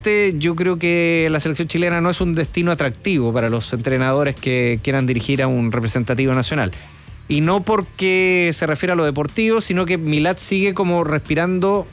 Yo creo que la selección chilena no es un destino atractivo para los entrenadores que quieran dirigir a un representativo nacional. Y no porque se refiere a lo deportivo, sino que Milad sigue como respirando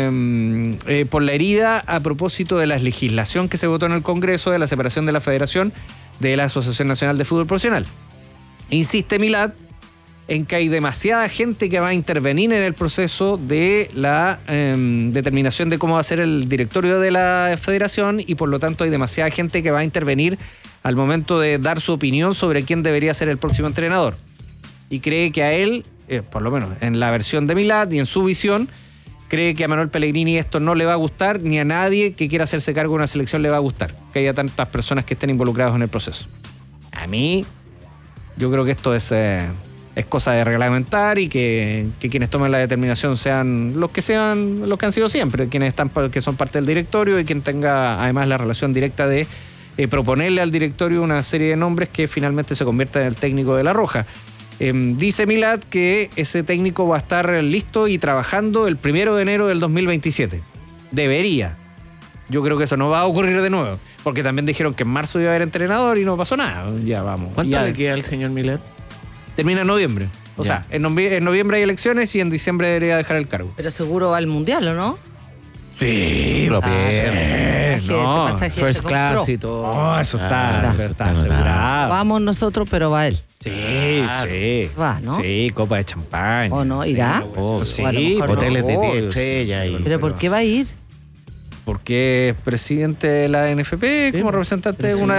por la herida a propósito de la legislación que se votó en el Congreso de la separación de la Federación de la Asociación Nacional de Fútbol Profesional. Insiste Milad en que hay demasiada gente que va a intervenir en el proceso de la determinación de cómo va a ser el directorio de la federación y por lo tanto hay demasiada gente que va a intervenir al momento de dar su opinión sobre quién debería ser el próximo entrenador. Y cree que a él, por lo menos en la versión de Milad y en su visión, cree que a Manuel Pellegrini esto no le va a gustar, ni a nadie que quiera hacerse cargo de una selección le va a gustar, que haya tantas personas que estén involucradas en el proceso. A mí, yo creo que esto es cosa de reglamentar y que quienes tomen la determinación sean los que han sido siempre, que son parte del directorio y quien tenga además la relación directa de proponerle al directorio una serie de nombres que finalmente se convierta en el técnico de La Roja. Dice Milad que ese técnico va a estar listo y trabajando el 1 de enero del 2027. Debería. Yo creo que eso no va a ocurrir de nuevo, porque también dijeron que en marzo iba a haber entrenador y no pasó nada. Ya vamos. ¿Cuánto le queda al señor Milad? Termina en noviembre. O sea, en noviembre hay elecciones y en diciembre debería dejar el cargo. Pero seguro va al Mundial, ¿o no? Sí, lo pierde. No, first class y todo. No, eso está asegurado. Vamos nosotros, pero va él. Sí, claro. Sí. Va, ¿no? Sí, copa de champán. ¿O no? ¿Irá? Sí, hoteles de 10 estrellas. ¿Pero por qué va a ir? Porque es presidente de la NFP, como representante de una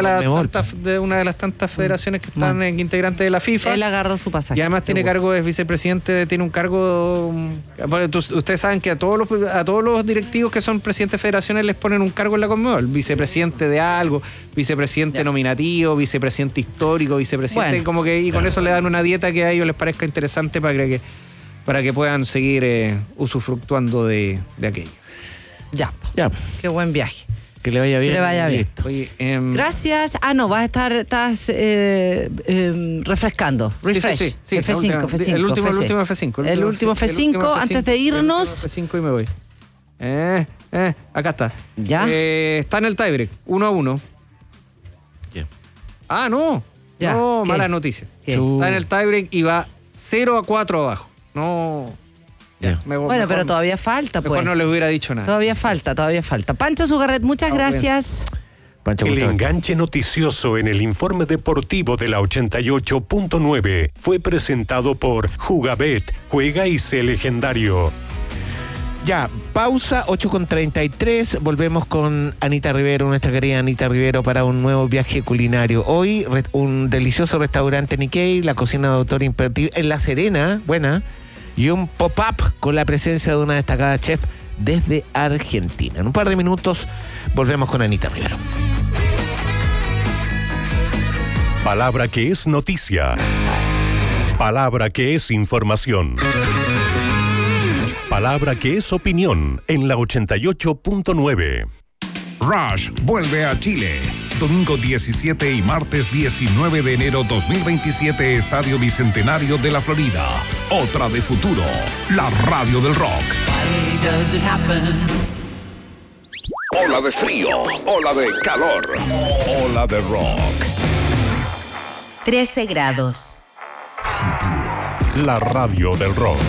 de las tantas federaciones que están integrantes de la FIFA. Él agarró su pasaje. Y además tiene cargo de vicepresidente, tiene un cargo. Ustedes saben que a todos los directivos que son presidentes de federaciones les ponen un cargo en la Conmebol. Vicepresidente de algo, vicepresidente nominativo, vicepresidente histórico, vicepresidente, como que y con eso le dan una dieta que a ellos les parezca interesante para que puedan seguir usufructuando de aquello. Ya. Qué buen viaje. Que le vaya bien. Que le vaya bien. Oye, gracias. Estás refrescando. Refresh. Sí. F5, F5. El último F5. El último F5 antes de irnos. F5 y me voy. Acá está. Ya. Está en el tiebreak, 1-1. No. Ya. No, mala noticia. Está en el tiebreak y va 0-4 abajo. No. Bueno, pero todavía falta, pues. Mejor no les hubiera dicho nada. Todavía falta. Pancho Zugarret, muchas gracias. El enganche noticioso en el informe deportivo de la 88.9 fue presentado por Jugabet. Juega y sé legendario. Ya, pausa, 8:33. Volvemos con Anita Rivero, nuestra querida Anita Rivero, para un nuevo viaje culinario. Hoy, un delicioso restaurante Nikkei, la cocina de autor imperdible en La Serena, buena. Y un pop-up con la presencia de una destacada chef desde Argentina. En un par de minutos volvemos con Anita Rivero. Palabra que es noticia. Palabra que es información. Palabra que es opinión en la 88.9. Rush vuelve a Chile. Domingo 17 y martes 19 de enero 2027, Estadio Bicentenario de la Florida. Otra de futuro, la radio del rock. Ola de frío, ola de calor, ola de rock. 13 grados. La radio del rock.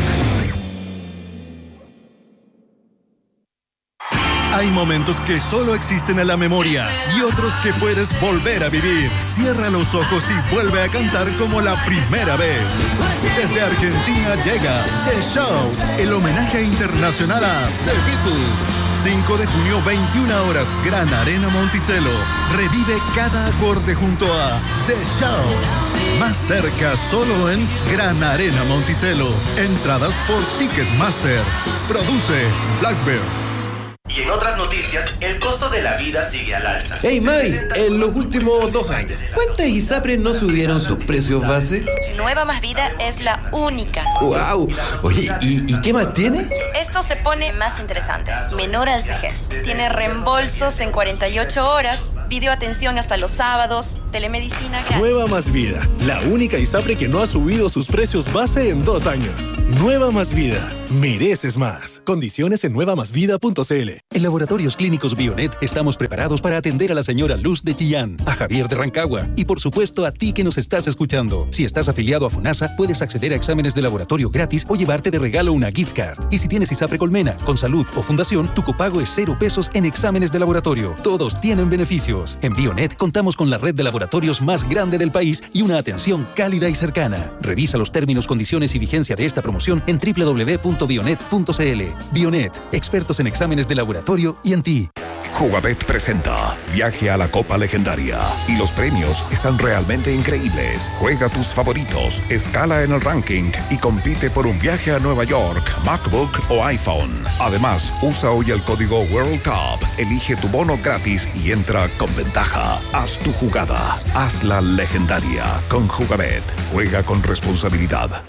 Hay momentos que solo existen en la memoria y otros que puedes volver a vivir. Cierra los ojos y vuelve a cantar como la primera vez. Desde Argentina llega The Shout, el homenaje internacional a The Beatles. 5 de junio, 21 horas, Gran Arena Monticello. Revive cada acorde junto a The Shout. Más cerca solo en Gran Arena Monticello. Entradas por Ticketmaster. Produce Blackbird. Y en otras noticias, el costo de la vida sigue al alza. Hey May, en los últimos 2 años, ¿cuántas ISAPRES no subieron sus precios base? Nueva Más Vida es la única. ¡Wow! Oye, ¿y qué más tiene? Esto se pone más interesante. Menor al CEGES. Tiene reembolsos en 48 horas, videoatención hasta los sábados, telemedicina gratis. Nueva Más Vida, la única ISAPRE que no ha subido sus precios base en 2 años. Nueva Más Vida. Mereces más. Condiciones en nuevamásvida.cl. En Laboratorios Clínicos Bionet estamos preparados para atender a la señora Luz de Chillán, a Javier de Rancagua y por supuesto a ti que nos estás escuchando. Si estás afiliado a FONASA, puedes acceder a exámenes de laboratorio gratis o llevarte de regalo una gift card. Y si tienes ISAPRE Colmena, Consalud o Fundación, tu copago es 0 pesos en exámenes de laboratorio. Todos tienen beneficios. En Bionet contamos con la red de laboratorios más grande del país y una atención cálida y cercana. Revisa los términos, condiciones y vigencia de esta promoción en www.bionet.cl. Bionet, expertos en exámenes de laboratorio y en ti. Jugabet presenta Viaje a la Copa Legendaria y los premios están realmente increíbles. Juega tus favoritos, escala en el ranking y compite por un viaje a Nueva York, MacBook o iPhone. Además, usa hoy el código World Cup, elige tu bono gratis y entra con ventaja. Haz tu jugada, hazla legendaria con Jugabet. Juega con responsabilidad.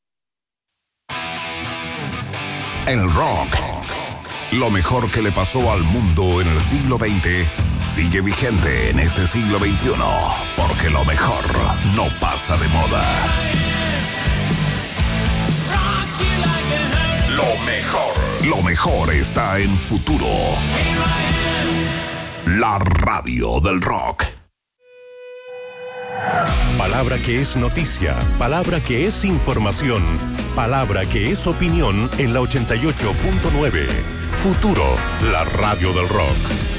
El rock. Lo mejor que le pasó al mundo en el siglo XX sigue vigente en este siglo XXI, porque lo mejor no pasa de moda. Lo mejor está en Futuro. La radio del rock. Palabra que es noticia, palabra que es información, palabra que es opinión en la 88.9. Futuro, la radio del rock.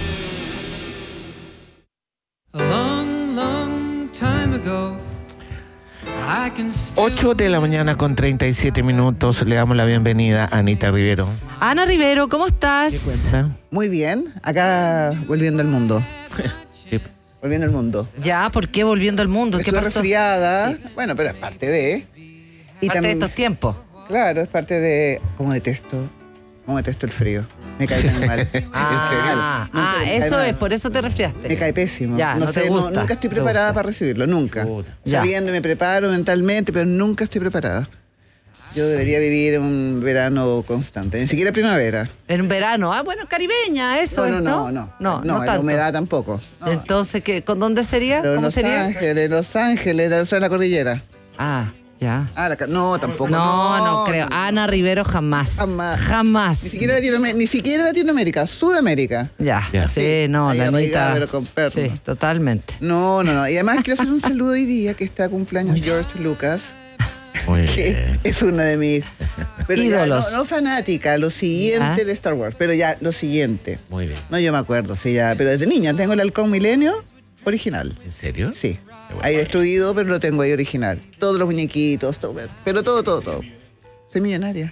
8 de la mañana con 37 minutos. Le damos la bienvenida a Anita Rivero. Ana Rivero, ¿cómo estás? ¿Qué cuenta? Muy bien, acá volviendo al mundo. Sí. Volviendo al mundo. Ya, ¿por qué volviendo al mundo? ¿Qué Estuve pasó? resfriada, bueno, pero es parte de... Y parte de estos tiempos. Claro, es parte de... Cómo detesto el frío. Me cae tan mal. Eso es, por eso te resfriaste. Me cae pésimo. Ya, no sé, te gusta, nunca estoy preparada para recibirlo, nunca. Sabiendo, me preparo mentalmente, pero nunca estoy preparada. Yo debería vivir un verano constante, ni siquiera primavera. En verano, bueno, caribeña, eso no, la humedad tampoco. No. Entonces, ¿con dónde sería? Pero ¿Cómo sería? Los Ángeles, debe ser la cordillera. Ya. No, tampoco. No creo. Ana Rivero jamás. Ni siquiera Latinoamérica, Sudamérica. Ya. Sí, no, la Anita. Pero con perros. Sí, totalmente. No. Y además quiero hacer un saludo hoy día que está cumpleaños George Lucas. Que es una de mis ídolos. No fanática, lo siguiente de Star Wars, pero ya lo siguiente. Muy bien. No, yo me acuerdo, sí, ya, pero desde niña tengo el Halcón Milenio original. ¿En serio? Sí. Ahí destruido, pero lo tengo ahí original. Todos los muñequitos, todo, pero todo. Soy millonaria.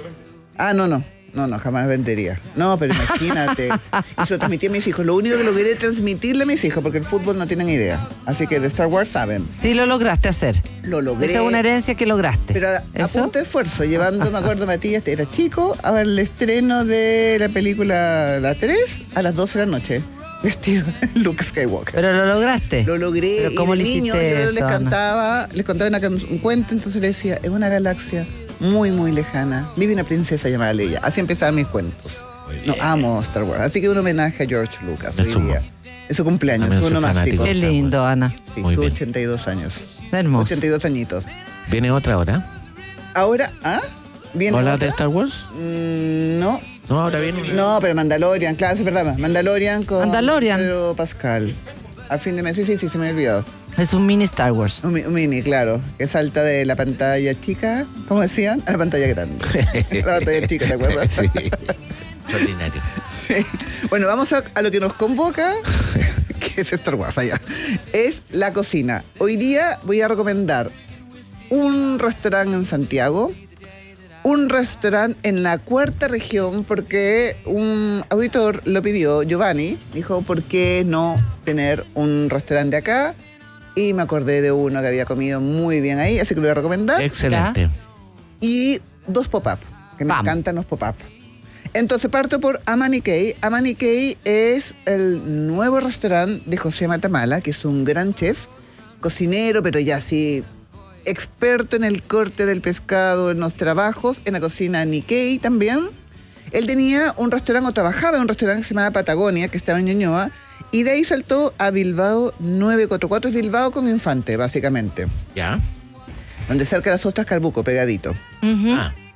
No, jamás vendería. No, pero imagínate. Eso transmití a mis hijos. Lo único que logré transmitirle a mis hijos, porque el fútbol no tienen idea. Así que de Star Wars saben. Sí, lo lograste hacer. Lo logré. Esa es una herencia que lograste. Pero a punto de esfuerzo, llevando, me acuerdo, Matías era chico, a ver el estreno de la película La 3 a las 12 de la noche. Vestido de Luke Skywalker. ¿Pero lo lograste? Lo logré. ¿Pero cómo y de le niño hiciste yo eso, les contaba un cuento, entonces le decía, es una galaxia muy, muy lejana. Vive una princesa llamada Leia. Así empezaban mis cuentos. No, amo Star Wars. Así que un homenaje a George Lucas hoy día. Es su cumpleaños, es un onomástico. Qué lindo, Ana. Sí, tuvo 82 años. Hermoso. 82 añitos. ¿Viene otra hora? Ahora, ¿viene ¿Hola otra? de Star Wars? No. No, ahora viene. No, pero Mandalorian, claro, es verdad. Mandalorian con Mandalorian. Pedro Pascal. A fin de mes, sí, se me olvidó. Es un mini Star Wars. Un mini, claro, que salta de la pantalla chica, ¿cómo decían? A la pantalla grande. La pantalla chica, ¿te acuerdas? Sí. Extraordinario. Sí. Bueno, vamos a lo que nos convoca, que es Star Wars, allá. Es la cocina. Hoy día voy a recomendar un restaurante en Santiago, un restaurante en la cuarta región, porque un auditor lo pidió, Giovanni, dijo, ¿por qué no tener un restaurante acá? Y me acordé de uno que había comido muy bien ahí, así que lo voy a recomendar. Excelente. Y 2 pop-up, que me encantan los pop-up. Entonces parto por Amani Kei. Amani Kei es el nuevo restaurante de José Matamala, que es un gran chef, cocinero, pero ya sí experto en el corte del pescado, en los trabajos, en la cocina Nikkei también. Él tenía un restaurante, o trabajaba en un restaurante que se llamaba Patagonia, que estaba en Ñuñoa, y de ahí saltó a Bilbao 944, es Bilbao con Infante, básicamente. Ya. Donde cerca de las ostras Calbuco, pegadito.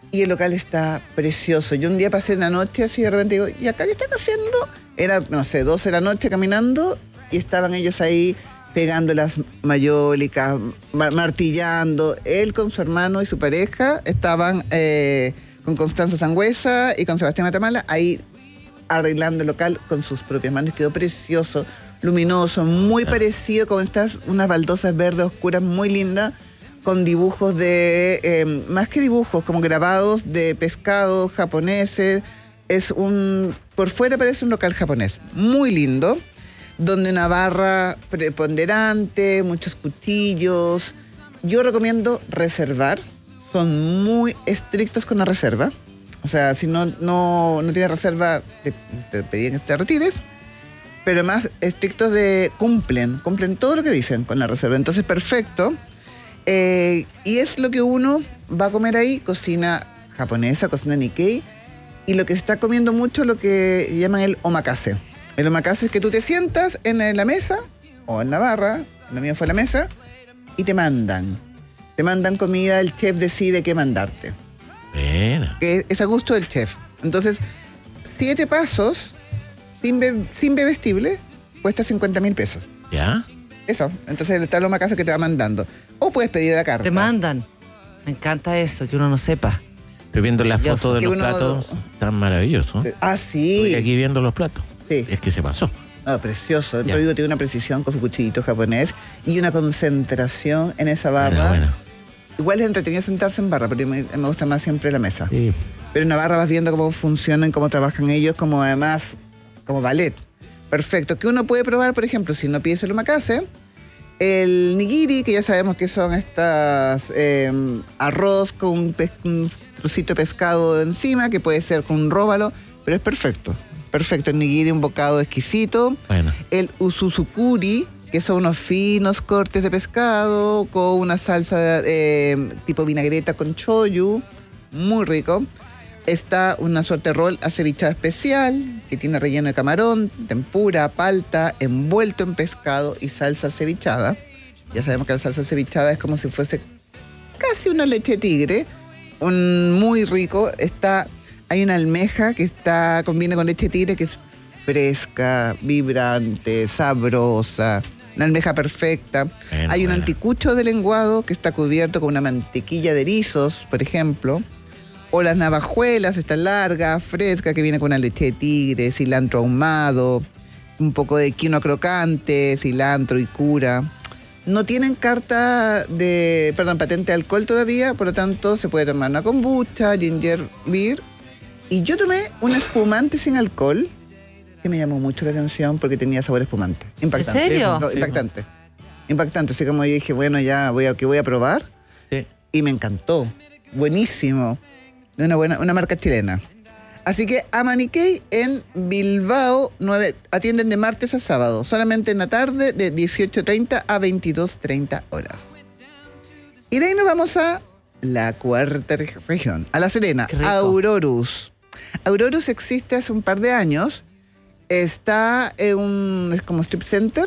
Y el local está precioso. Yo un día pasé en la noche así de repente digo, ¿y acá qué están haciendo? Era, no sé, 12 de la noche caminando y estaban ellos ahí pegando las mayólicas, martillando. Él con su hermano y su pareja estaban con Constanza Sangüesa y con Sebastián Matamala ahí arreglando el local con sus propias manos. Quedó precioso, luminoso, muy parecido con unas baldosas verdes oscuras muy lindas, con dibujos de, más que dibujos, como grabados de pescados japoneses. Por fuera parece un local japonés, muy lindo, donde una barra preponderante, muchos cuchillos. Yo recomiendo reservar, son muy estrictos con la reserva. O sea, si no tienes reserva, te pedían que te retires, pero más estrictos cumplen todo lo que dicen con la reserva. Entonces, perfecto. Y es lo que uno va a comer ahí, cocina japonesa, cocina Nikkei, y lo que se está comiendo mucho lo que llaman el omakase. El omakase es que tú te sientas en la mesa o en la barra, lo mío fue la mesa, y te mandan comida, el chef decide qué mandarte. Bueno. Que es a gusto del chef. Entonces, 7 pasos sin bebestible cuesta 50.000 pesos. ¿Ya? Eso. Entonces está el omakase que te va mandando. O puedes pedir a la carta. Te mandan. Me encanta eso, que uno no sepa. Estoy viendo las fotos de los platos, tan maravillosos. Sí. Estoy aquí viendo los platos. Sí. Es que se pasó. Precioso. El Rodrigo tiene una precisión con su cuchillito japonés y una concentración en esa barra. Bueno. Igual es entretenido sentarse en barra, pero me gusta más siempre la mesa. Sí. Pero en la barra vas viendo cómo funcionan, cómo trabajan ellos, como además, como ballet. Perfecto. Que uno puede probar, por ejemplo, si no pides el omakase, el nigiri, que ya sabemos que son estas arroz con un trocito de pescado encima, que puede ser con un róbalo, pero es perfecto. Perfecto, el nigiri, un bocado exquisito. Bueno. El usuzukuri, que son unos finos cortes de pescado con una salsa tipo vinagreta con shoyu, muy rico. Está una suerte de rol acevichado especial, que tiene relleno de camarón, tempura, palta, envuelto en pescado y salsa acevichada. Ya sabemos que la salsa acevichada es como si fuese casi una leche de tigre, muy rico. Hay una almeja que combina con leche de tigre, que es fresca, vibrante, sabrosa, una almeja perfecta. Hay un anticucho de lenguado que está cubierto con una mantequilla de erizos, por ejemplo. O las navajuelas, están largas, frescas, que viene con una leche de tigre, cilantro ahumado, un poco de quinoa crocante, cilantro y cura. No tienen patente de alcohol todavía, por lo tanto se puede tomar una kombucha, ginger beer. Y yo tomé un espumante sin alcohol que me llamó mucho la atención porque tenía sabor espumante. Impactante. ¿En serio? No, impactante. Impactante. Así como yo dije, bueno, ya voy a probar. Sí. Y me encantó. Buenísimo. De una marca chilena. Así que Amaniquei en Bilbao atienden de martes a sábado, solamente en la tarde de 18:30 a 22:30 horas. Y de ahí nos vamos a la cuarta región, a La Serena, Aurorus. Aurorus existe hace un par de años, es como strip center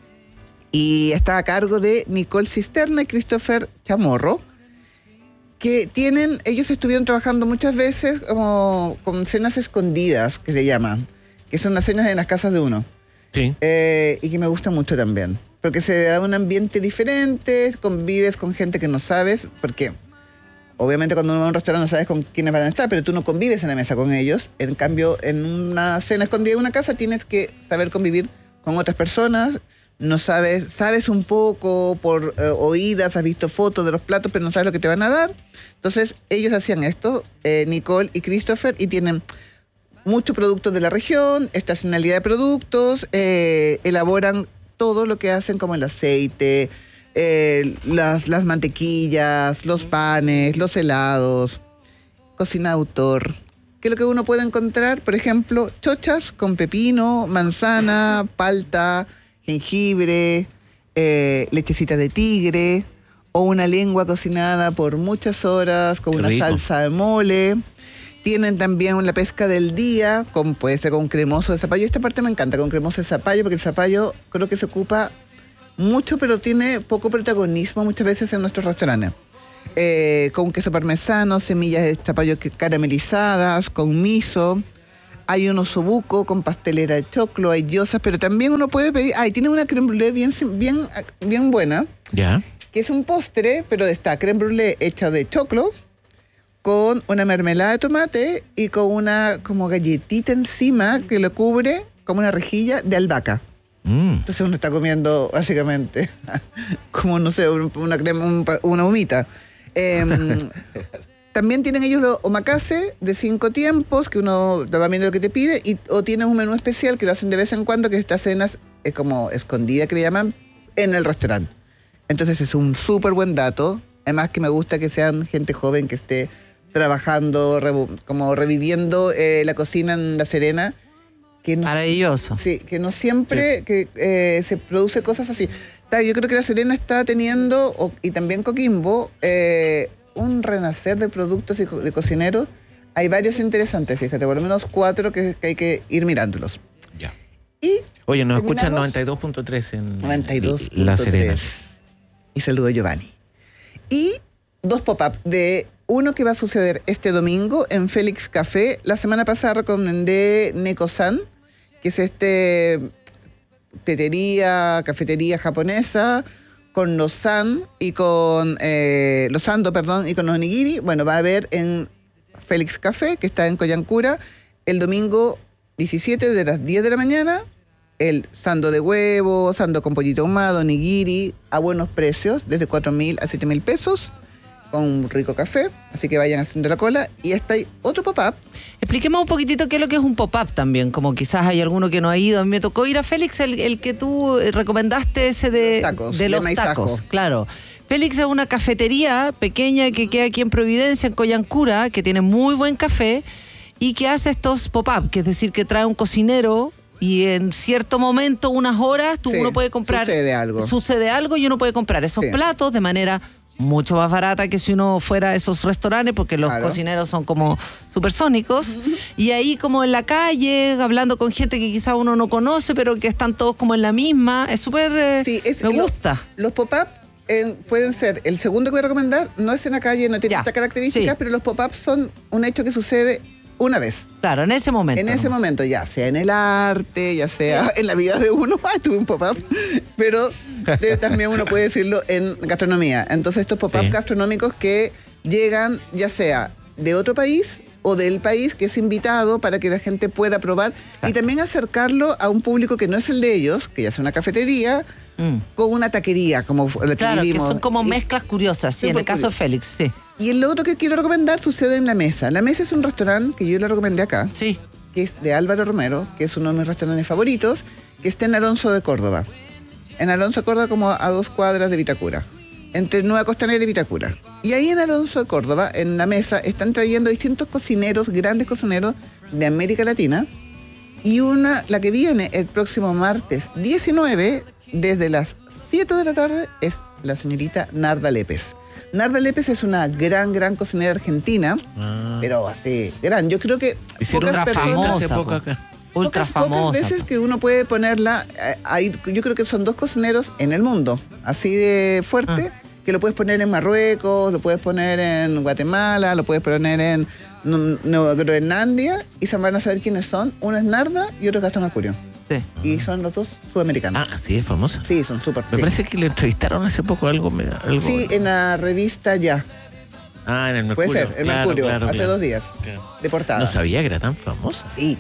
y está a cargo de Nicole Cisterna y Christopher Chamorro, que ellos estuvieron trabajando muchas veces como con cenas escondidas, que se llaman, que son las cenas en las casas de uno. Sí. Y que me gusta mucho también, porque se da un ambiente diferente, convives con gente que no sabes, porque obviamente cuando uno va a un restaurante no sabes con quiénes van a estar, pero tú no convives en la mesa con ellos. En cambio, en una cena escondida en una casa tienes que saber convivir con otras personas. No sabes un poco por oídas, has visto fotos de los platos, pero no sabes lo que te van a dar. Entonces, ellos hacían esto, Nicole y Christopher, y tienen muchos productos de la región, estacionalidad de productos, elaboran todo lo que hacen, como el aceite, las mantequillas, los panes, los helados, cocina de autor. ¿Qué es lo que uno puede encontrar? Por ejemplo, chochas con pepino, manzana, palta, jengibre, lechecita de tigre, o una lengua cocinada por muchas horas con una salsa de mole. Tienen también la pesca del día, puede ser con cremoso de zapallo. Esta parte me encanta, con cremoso de zapallo, porque el zapallo creo que se ocupa mucho, pero tiene poco protagonismo muchas veces en nuestros restaurantes. con queso parmesano, semillas de zapallo caramelizadas, con miso. Hay un osobuco con pastelera de choclo, hay gyozas, pero también uno puede pedir... tiene una crème brûlée bien buena. Ya. Que es un postre, pero está crème brûlée hecha de choclo, con una mermelada de tomate y con una como galletita encima que lo cubre como una rejilla de albahaca. Entonces uno está comiendo básicamente como, no sé, una crema, una humita. También tienen ellos los omakase de 5 tiempos, que uno va viendo lo que te pide, o tienen un menú especial que lo hacen de vez en cuando, que estas cenas es como escondida, que le llaman, en el restaurante. Entonces es un súper buen dato. Además que me gusta que sean gente joven que esté trabajando, como reviviendo la cocina en La Serena. Que no, maravilloso. Sí, que no siempre que se produce cosas así. Yo creo que La Serena está teniendo, y también Coquimbo, un renacer de productos y de cocineros. Hay varios interesantes, fíjate, por lo menos 4 que hay que ir mirándolos. Ya. Y oye, nos escuchan 92.3 en 92.3. La Serena. Y saludo a Giovanni. Y 2 pop-up de uno que va a suceder este domingo en Félix Café. La semana pasada recomendé Neko-san, que es cafetería japonesa, con los sando, y con los onigiri. Bueno, va a haber en Félix Café, que está en Coyancura, el domingo 17 de las 10 de la mañana, el sando de huevo, sando con pollito ahumado, onigiri, a buenos precios, desde 4.000 a 7.000 pesos, con un rico café, así que vayan haciendo la cola. Y está ahí otro pop-up. Expliquemos un poquitito qué es lo que es un pop-up también, como quizás hay alguno que no ha ido. A mí me tocó ir a Félix, el que tú recomendaste, ese de los tacos. Claro. Félix es una cafetería pequeña que queda aquí en Providencia, en Coyancura, que tiene muy buen café y que hace estos pop-up, que es decir, que trae un cocinero y en cierto momento, unas horas, uno puede comprar... Sucede algo y uno puede comprar esos platos de manera mucho más barata que si uno fuera a esos restaurantes, porque los cocineros son como supersónicos. Y ahí como en la calle, hablando con gente que quizá uno no conoce, pero que están todos como en la misma. Es súper... me gusta. Los pop-up pueden ser, el segundo que voy a recomendar, no es en la calle, no tiene estas características, pero los pop-up son un hecho que sucede una vez. Claro, en ese momento. En ese momento, ya sea en el arte, ya sea en la vida de uno. Tuve un pop-up. Pero también uno puede decirlo en gastronomía. Entonces, estos pop-up gastronómicos que llegan, ya sea de otro país o del país, que es invitado para que la gente pueda probar. Exacto. Y también acercarlo a un público que no es el de ellos, que ya sea una cafetería, con una taquería, como la que vivimos. Que son como mezclas curiosas, sí, en el caso de Félix, sí. Y el otro que quiero recomendar sucede en La Mesa. La Mesa es un restaurante que yo le recomendé acá, que es de Álvaro Romero, que es uno de mis restaurantes favoritos, que está en Alonso de Córdoba. En Alonso de Córdoba, como a 2 cuadras de Vitacura, entre Nueva Costanera y Vitacura. Y ahí en Alonso de Córdoba, en La Mesa, están trayendo distintos cocineros, grandes cocineros de América Latina. Y la que viene el próximo martes 19, desde las 7 de la tarde, es la señorita Narda Lépez. Narda Lépez es una gran cocinera argentina, pero así, gran. Yo creo que pocas personas... Pocas veces que uno puede ponerla, yo creo que son 2 cocineros en el mundo, así de fuerte, que lo puedes poner en Marruecos, lo puedes poner en Guatemala, lo puedes poner en Groenlandia, y se van a saber quiénes son. Uno es Narda y otro es Gastón Acurio. Sí. Y son los 2 sudamericanos. Sí, es famosa. Sí, son súper. Me parece que le entrevistaron hace poco algo. Sí, en la revista Ya. En el Mercurio. Puede ser, el Mercurio, hace 2 días. De portada. No sabía que era tan famosa. Sí.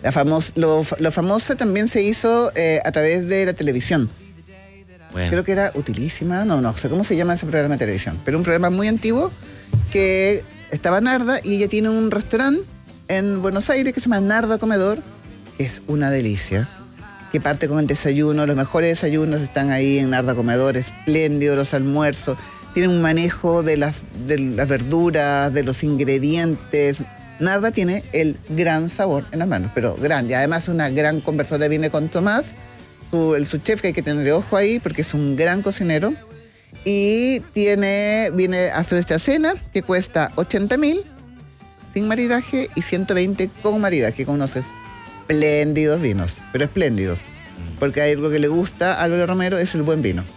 Lo famosa también se hizo a través de la televisión. Bueno. Creo que era Utilísima, no sé cómo se llama ese programa de televisión, pero un programa muy antiguo que estaba Narda, y ella tiene un restaurante en Buenos Aires que se llama Narda Comedor. Es una delicia, que parte con el desayuno, los mejores desayunos están ahí en Narda Comedor, espléndido, los almuerzos, tienen un manejo de las verduras, de los ingredientes. Narda tiene el gran sabor en las manos, pero grande. Además, una gran conversadora. Viene con Tomás, su chef, que hay que tenerle ojo ahí, porque es un gran cocinero. Y viene a hacer esta cena que cuesta 80.000 sin maridaje y 120 con maridaje, con unos espléndidos vinos, pero espléndidos. Porque hay algo que le gusta a Álvaro Romero, es el buen vino.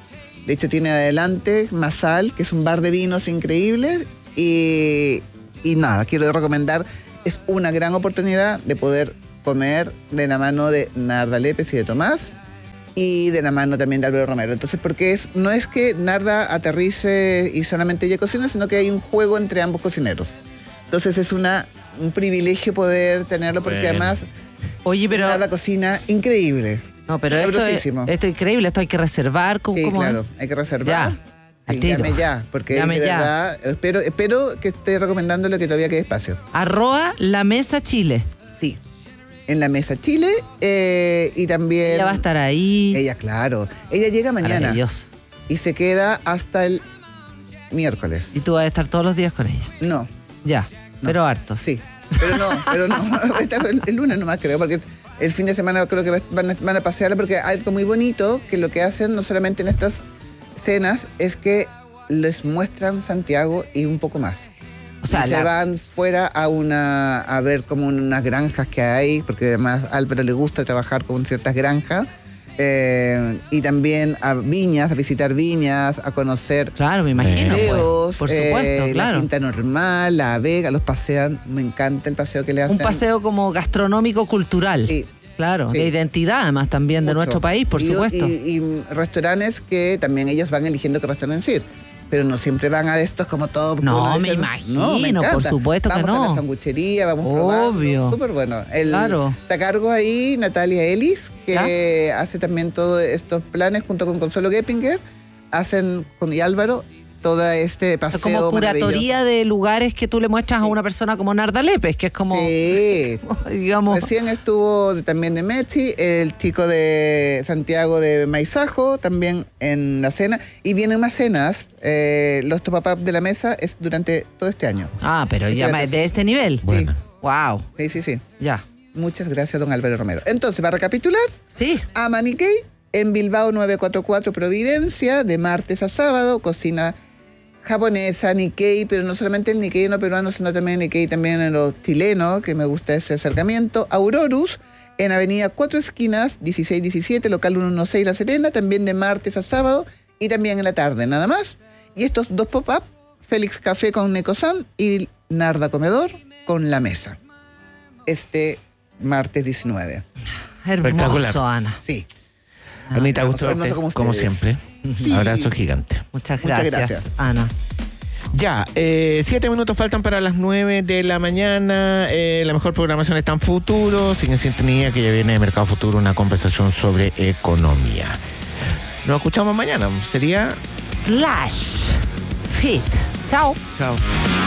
De hecho, tiene adelante Masal, que es un bar de vinos increíble. Y nada, quiero recomendar, es una gran oportunidad de poder comer de la mano de Narda Lépez y de Tomás, y de la mano también de Álvaro Romero. Entonces, porque no es que Narda aterrice y solamente ella cocina, sino que hay un juego entre ambos cocineros. Entonces es un privilegio poder tenerlo, porque además Narda cocina increíble. No, pero esto es increíble, esto hay que reservar. Sí, claro, hay que reservar. Ya, sí, llame ya, porque de verdad espero que esté recomendando lo que todavía quede espacio. @La Mesa Chile. Sí, en La Mesa Chile, y también... Ella va a estar ahí. Ella, claro. Ella llega mañana. Maravilloso. Y se queda hasta el miércoles. ¿Y tú vas a estar todos los días con ella? No. Ya, no. Pero harto. Sí, pero no. Va a estar el lunes nomás, creo, porque el fin de semana creo que van a pasearla, porque hay algo muy bonito, que lo que hacen no solamente en estas cenas es que les muestran Santiago y un poco más. O sea, se van fuera a ver como unas granjas que hay, porque además a Álvaro le gusta trabajar con ciertas granjas, y también a viñas, a visitar viñas, a conocer. Claro, me imagino. Museos, por supuesto, claro. La Quinta Normal, la Vega, los pasean. Me encanta el paseo que le hacen. Un paseo como gastronómico cultural. Sí. Claro, sí. De identidad además también de nuestro país, por supuesto. Y restaurantes que también ellos van eligiendo qué restaurantes ir. Pero no siempre van a estos como todo. No, me imagino, por supuesto que no. Vamos a la sanguchería, vamos probando. Súper bueno. Está a cargo ahí Natalia Ellis, que hace también todos estos planes junto con Consuelo Geppinger. Hacen con Álvaro todo este paseo. Como curatoría de lugares que tú le muestras a una persona como Narda Lépez, que es como... Sí. digamos... Recién estuvo también de Mechi, el chico de Santiago de Maizajo, también en la cena. Y vienen más cenas. Los top-up de la mesa es durante todo este año. Ah, pero ya de este nivel. Bueno. Sí. Wow. Sí. Ya. Muchas gracias, don Álvaro Romero. Entonces, ¿va a recapitular? Sí. Amaniquei, en Bilbao 944 Providencia, de martes a sábado, cocina japonesa, Nikkei, pero no solamente el Nikkei no peruano, sino también el Nikkei también en lo chileno, que me gusta ese acercamiento. Aurorus, en Avenida 4 Esquinas, 1617, local 116 La Serena, también de martes a sábado y también en la tarde, nada más. Y estos dos pop-up, Félix Café con Necosan y Narda Comedor con La Mesa. Este martes 19. Hermoso, Ana. Sí. Anita, gusto verte, como siempre. Sí. Abrazo gigante. Muchas gracias, Ana. Ya, 7 minutos faltan para las 9 de la mañana. La mejor programación está en Futuro. Sigue en sintonía, que ya viene de Mercado Futuro una conversación sobre economía. Nos escuchamos mañana. Sería Slash Fit. Chao. Chao.